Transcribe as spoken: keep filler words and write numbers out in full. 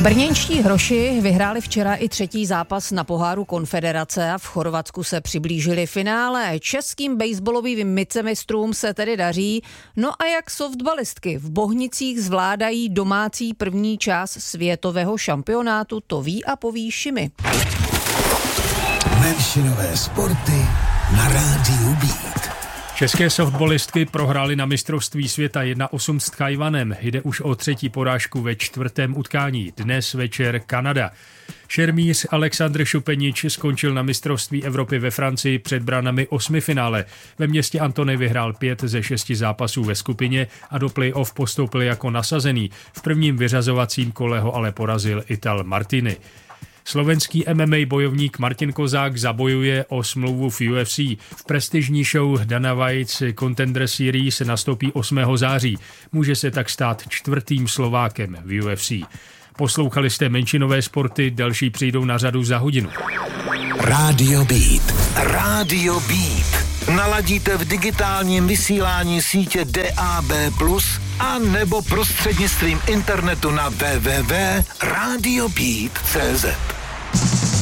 Brněnští hroši vyhráli včera i třetí zápas na poháru Konfederace a v Chorvatsku se přiblížili finále. Českým baseballovým vicemistrům se tedy daří. No a jak softballistky v Bohnicích zvládají domácí první část světového šampionátu, to ví a poví Šimi. Menšinové sporty na rádiu Beat. České softballistky prohrály na mistrovství světa jedna osm s Tchajwanem. Jde už o třetí porážku ve čtvrtém utkání. Dnes večer Kanada. Šermíř Alexandr Šupenič skončil na mistrovství Evropy ve Francii před branami osmifinále. Ve městě Antony vyhrál pět ze šesti zápasů ve skupině a do play-off postoupil jako nasazený. V prvním vyřazovacím kole ho ale porazil Ital Martini. Slovenský M M A bojovník Martin Kozák zabojuje o smlouvu v U F C. V prestižní show Dana White's Contender Series nastoupí osmého září. Může se tak stát čtvrtým Slovákem v U F C. Poslouchali jste menšinové sporty, další přijdou na řadu za hodinu. Rádio Beat. Rádio Beat. Naladíte v digitálním vysílání sítě D A B plus, a nebo prostřednictvím internetu na w w w tečka radio beat tečka c z.